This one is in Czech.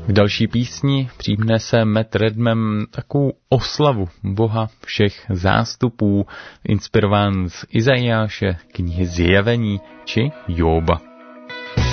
V další písni přijme Matt Redman takovou oslavu Boha všech zástupů, inspirován z Izajáše, knihy Zjevení či Jóba.